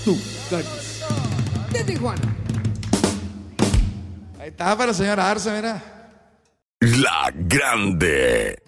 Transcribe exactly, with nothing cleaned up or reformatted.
Tú, Calles. De Tijuana. Ahí está para la señora Arce, mira. La Grande.